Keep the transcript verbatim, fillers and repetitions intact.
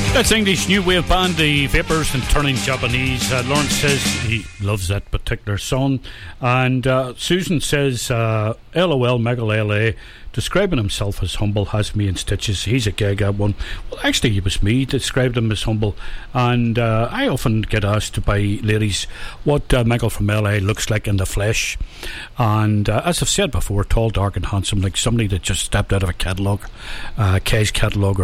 That's English new wave band, the Vapors, and turning Japanese. Uh, Lawrence says he loves that particular song. And uh, Susan says, uh, LOL, Megal L A, describing himself as humble has me in stitches. He's a gaga one. Well, actually, it was me that described him as humble. And uh, I often get asked by ladies what uh, Megal from L A looks like in the flesh. And uh, as I've said before, tall, dark, and handsome, like somebody that just stepped out of a catalogue, uh, Kay's catalogue,